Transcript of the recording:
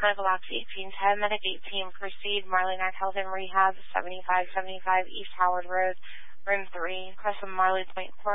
Medical Box 1810, Medic 18, proceed, Marley Neck Health and Rehab, 7575 East Howard Road, Room 3, Crescent Marley Point Court.